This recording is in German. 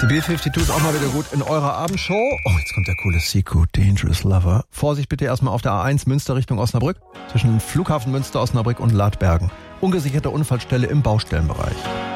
Die B-52 ist auch mal wieder gut in eurer Abendshow. Oh, jetzt kommt der coole Seco, Dangerous Lover. Vorsicht bitte erstmal auf der A1 Münster Richtung Osnabrück. Zwischen Flughafen Münster, Osnabrück und Ladbergen. Ungesicherte Unfallstelle im Baustellenbereich.